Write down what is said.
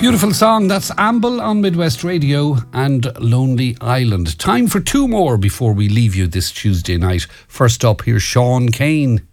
Beautiful song. That's Amble on Midwest Radio and Lonely Island. Time for two more before we leave you this Tuesday night. First up, here's Sean Kane.